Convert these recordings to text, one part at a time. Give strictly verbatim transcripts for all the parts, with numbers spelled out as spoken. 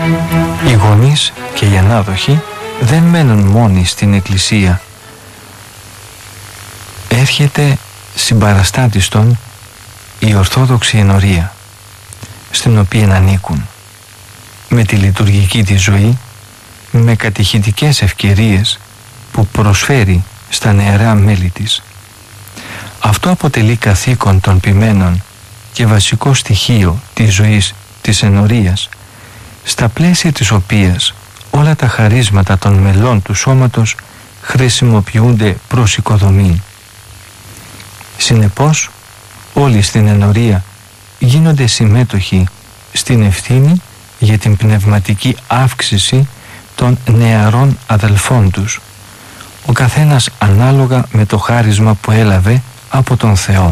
Οι γονείς και οι ανάδοχοι δεν μένουν μόνοι στην Εκκλησία. Έρχεται συμπαραστάτιστον η Ορθόδοξη Ενορία, στην οποία ανήκουν, με τη λειτουργική της ζωή, με κατηχητικές ευκαιρίες που προσφέρει στα νεαρά μέλη της. Αυτό αποτελεί καθήκον των ποιμένων και βασικό στοιχείο της ζωής της ενορίας, στα πλαίσια της οποίας όλα τα χαρίσματα των μελών του σώματος χρησιμοποιούνται προς οικοδομή. Συνεπώς, όλοι στην ενορία γίνονται συμμέτοχοι στην ευθύνη για την πνευματική αύξηση των νεαρών αδελφών τους, ο καθένας ανάλογα με το χάρισμα που έλαβε από τον Θεό.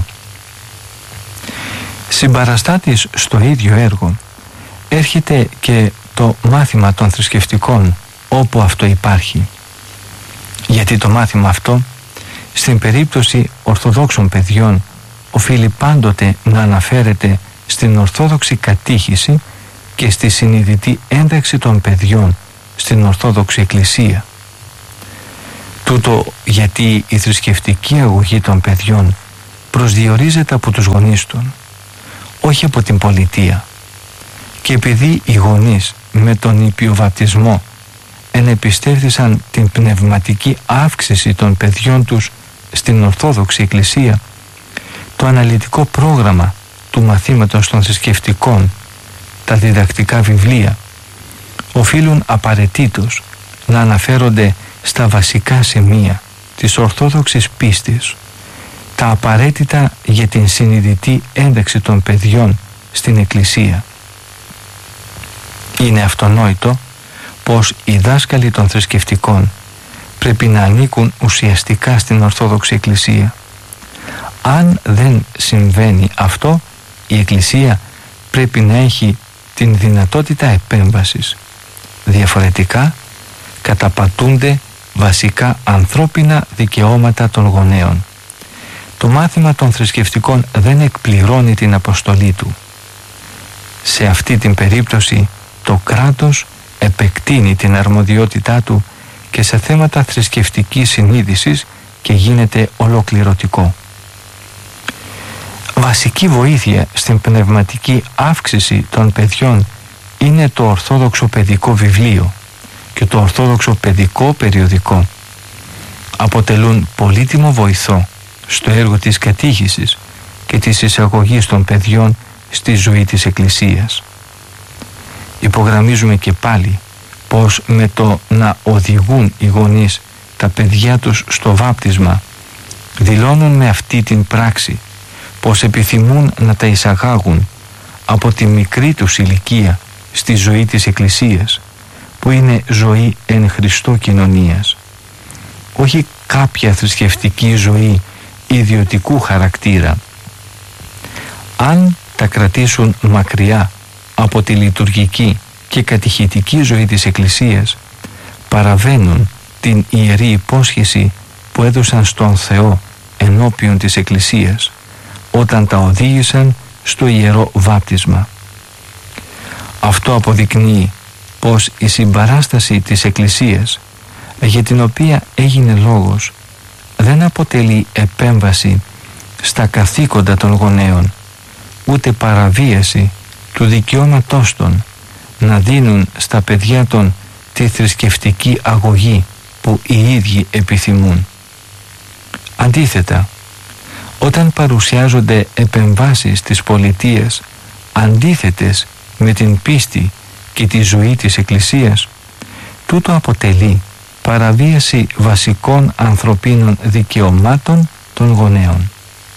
Συμπαραστάτης στο ίδιο έργο έρχεται και το μάθημα των θρησκευτικών όπου αυτό υπάρχει. Γιατί το μάθημα αυτό στην περίπτωση ορθοδόξων παιδιών οφείλει πάντοτε να αναφέρεται στην ορθόδοξη κατήχηση και στη συνειδητή ένταξη των παιδιών στην Ορθόδοξη Εκκλησία. Τούτο γιατί η θρησκευτική αγωγή των παιδιών προσδιορίζεται από τους γονείς των, όχι από την πολιτεία. Και επειδή οι γονείς με τον υπιοβαπτισμό ενεπιστεύθησαν την πνευματική αύξηση των παιδιών τους στην Ορθόδοξη Εκκλησία, το αναλυτικό πρόγραμμα του μαθήματος των θρησκευτικών, τα διδακτικά βιβλία, οφείλουν απαραίτητος να αναφέρονται στα βασικά σημεία της ορθόδοξης πίστης, τα απαραίτητα για την συνειδητή ένταξη των παιδιών στην Εκκλησία. Είναι αυτονόητο πως οι δάσκαλοι των θρησκευτικών πρέπει να ανήκουν ουσιαστικά στην Ορθόδοξη Εκκλησία. Αν δεν συμβαίνει αυτό, η Εκκλησία πρέπει να έχει την δυνατότητα επέμβασης. Διαφορετικά καταπατούνται βασικά ανθρώπινα δικαιώματα των γονέων. Το μάθημα των θρησκευτικών δεν εκπληρώνει την αποστολή του. Σε αυτή την περίπτωση το κράτος επεκτείνει την αρμοδιότητά του και σε θέματα θρησκευτικής συνείδησης και γίνεται ολοκληρωτικό. Βασική βοήθεια στην πνευματική αύξηση των παιδιών είναι το Ορθόδοξο Παιδικό Βιβλίο και το Ορθόδοξο Παιδικό Περιοδικό. Αποτελούν πολύτιμο βοηθό στο έργο της κατήχησης και της εισαγωγής των παιδιών στη ζωή της Εκκλησίας. Υπογραμμίζουμε και πάλι πως με το να οδηγούν οι γονείς τα παιδιά τους στο βάπτισμα δηλώνουν με αυτή την πράξη πως επιθυμούν να τα εισαγάγουν από τη μικρή τους ηλικία στη ζωή της Εκκλησίας, που είναι ζωή εν Χριστώ κοινωνίας. Όχι κάποια θρησκευτική ζωή ιδιωτικού χαρακτήρα. Αν τα κρατήσουν μακριά από τη λειτουργική και κατηχητική ζωή της Εκκλησίας, παραβαίνουν την ιερή υπόσχεση που έδωσαν στον Θεό ενώπιον της Εκκλησίας όταν τα οδήγησαν στο ιερό βάπτισμα. Αυτό αποδεικνύει πως η συμπαράσταση της Εκκλησίας για την οποία έγινε λόγος δεν αποτελεί επέμβαση στα καθήκοντα των γονέων, ούτε παραβίαση του δικαιώματός των να δίνουν στα παιδιά των τη θρησκευτική αγωγή που οι ίδιοι επιθυμούν. Αντίθετα, όταν παρουσιάζονται επεμβάσεις της πολιτείας αντίθετες με την πίστη και τη ζωή της Εκκλησίας, τούτο αποτελεί παραβίαση βασικών ανθρωπίνων δικαιωμάτων των γονέων.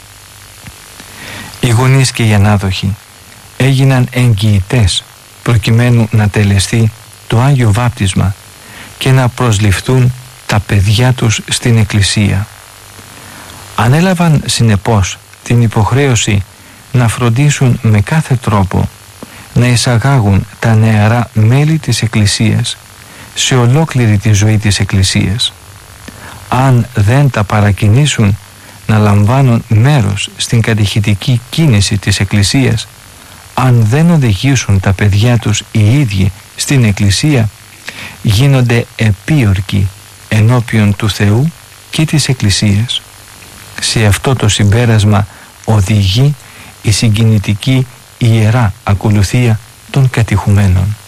Οι γονείς και οι ανάδοχοι έγιναν εγγυητές προκειμένου να τελεστεί το Άγιο Βάπτισμα και να προσληφθούν τα παιδιά τους στην Εκκλησία. Ανέλαβαν συνεπώς την υποχρέωση να φροντίσουν με κάθε τρόπο να εισαγάγουν τα νεαρά μέλη της Εκκλησίας σε ολόκληρη τη ζωή της Εκκλησίας. Αν δεν τα παρακινήσουν να λαμβάνουν μέρος στην κατηχητική κίνηση της Εκκλησίας, αν δεν οδηγήσουν τα παιδιά τους οι ίδιοι στην Εκκλησία, γίνονται επίορκοι ενώπιον του Θεού και της Εκκλησίας. Σε αυτό το συμπέρασμα οδηγεί η συγκινητική ιερά ακολουθία των κατηχουμένων.